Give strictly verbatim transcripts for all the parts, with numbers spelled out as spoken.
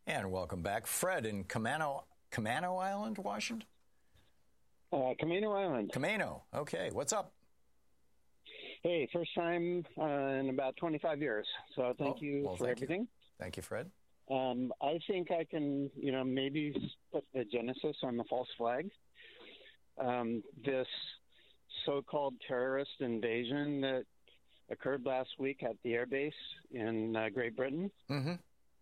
And welcome back. Fred in Camano, Camano Island, Washington? Uh, Camano Island. Camano. Okay. What's up? Hey, first time uh, in about twenty-five years. So thank oh, you well, for thank everything. You. Thank you, Fred. Um, I think I can, you know, maybe put the genesis on the false flag. Um, this so-called terrorist invasion that occurred last week at the airbase in uh, Great Britain. Mm-hmm.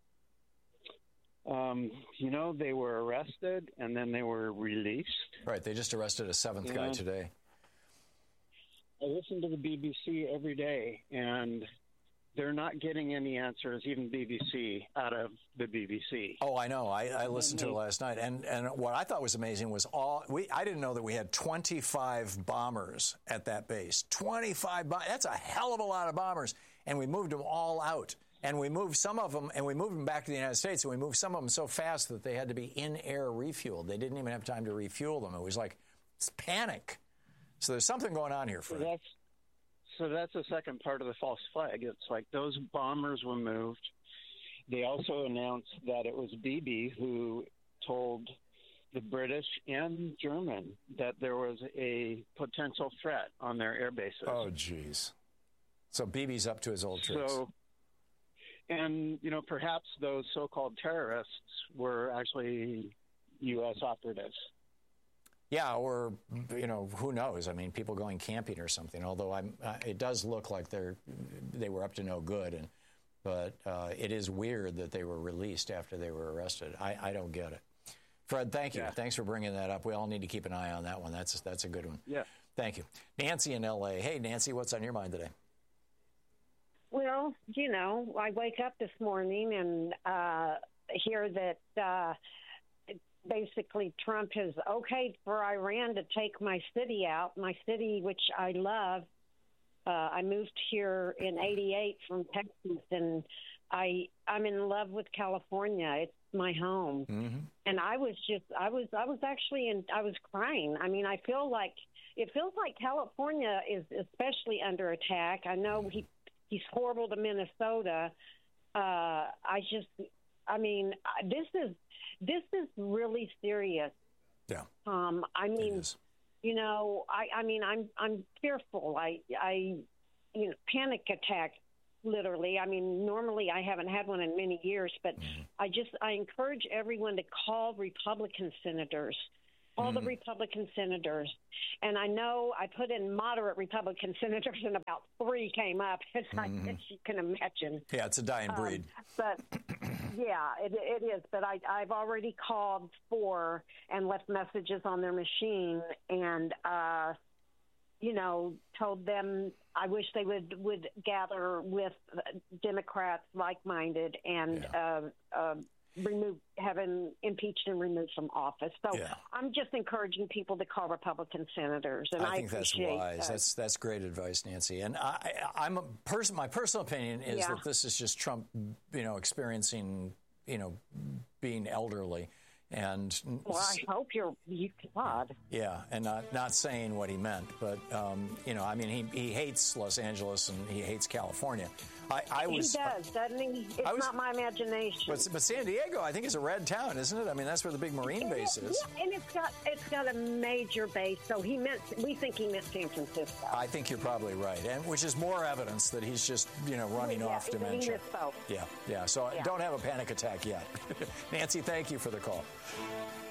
Um, you know, they were arrested and then they were released. Right. They just arrested a seventh guy today. I listen to the B B C every day, and they're not getting any answers, even B B C, out of the B B C. Oh, I know. I, I listened to it last night, and and what I thought was amazing was all we. I didn't know that we had twenty-five bombers at that base. twenty-five. That's a hell of a lot of bombers, and we moved them all out. And we moved some of them, and we moved them back to the United States, and we moved some of them so fast that they had to be in-air refueled. They didn't even have time to refuel them. It was like it's panic. So there's something going on here, Fred. So that's, so that's the second part of the false flag. It's like those bombers were moved. They also announced that it was Bibi who told the British and German that there was a potential threat on their air bases. Oh, geez. So Bibi's up to his old tricks. So, and, you know, perhaps those so-called terrorists were actually U S operatives. Yeah, or, you know, who knows? I mean, people going camping or something, although I'm, uh, it does look like they're, they were up to no good. And But uh, it is weird that they were released after they were arrested. I, I don't get it. Fred, thank you. Yeah. Thanks for bringing that up. We all need to keep an eye on that one. That's, that's a good one. Yeah. Thank you. Nancy in L A. Hey, Nancy, what's on your mind today? Well, you know, I wake up this morning and uh, hear that uh, basically Trump has okayed for Iran to take my city out, my city, which I love. Uh, I moved here in eighty-eight from Texas, and I, I'm in love with California. It's my home. Mm-hmm. And I was just, I was, I was actually, in, I was crying. I mean, I feel like, it feels like California is especially under attack. I know he, he's horrible to Minnesota. Uh, I just, I mean, this is, this is really serious. Yeah. Um, I mean, you know, I, I mean, I'm, I'm fearful. I, I, you know, panic attack, literally. I mean, normally I haven't had one in many years, but mm-hmm. I just, I encourage everyone to call Republican senators, all mm-hmm. the Republican senators. And I know I put in moderate Republican senators and about three came up, as mm-hmm. I guess you can imagine. Yeah, it's a dying breed. Um, but, yeah, it, it is. But I, I've already called for and left messages on their machine and, uh, you know, told them I wish they would, would gather with Democrats like-minded and yeah. uh, uh, remove, have him impeached and removed from office. So yeah. I'm just encouraging people to call Republican senators. And I, I think that's wise. That. That's that's great advice, Nancy. And I, I'm a person. My personal opinion is yeah. that this is just Trump, you know, experiencing, you know, being elderly. And well, I hope you're you God. Yeah, and not not saying what he meant, but um, you know, I mean, he he hates Los Angeles and he hates California. I, I was. He does, doesn't he? It's was, not my imagination. But, but San Diego, I think, is a red town, isn't it? I mean, that's where the big Marine base is. Yeah, and it's got it's got a major base. So he meant we think he meant San Francisco. I think you're probably right, and which is more evidence that he's just you know running yeah, off dementia. He Yeah, yeah. So yeah. don't have a panic attack yet. Nancy, thank you for the call.